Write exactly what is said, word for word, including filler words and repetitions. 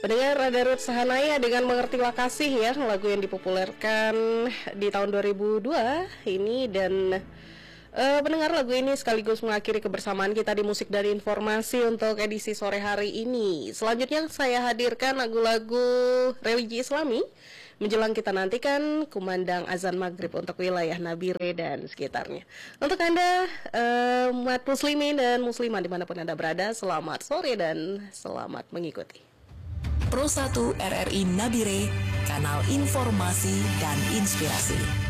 Pendengar Radarut Sahanaya dengan Mengertilah Kasih ya, lagu yang dipopulerkan di tahun dua ribu dua ini. Dan uh, pendengar, lagu ini sekaligus mengakhiri kebersamaan kita di Musik dari Informasi untuk edisi sore hari ini. Selanjutnya saya hadirkan lagu-lagu religi Islami menjelang kita nantikan kumandang azan maghrib untuk wilayah Nabire dan sekitarnya. Untuk Anda uh, umat muslimin dan muslimah dimanapun Anda berada, selamat sore dan selamat mengikuti. Pro satu R R I Nabire, kanal informasi dan inspirasi.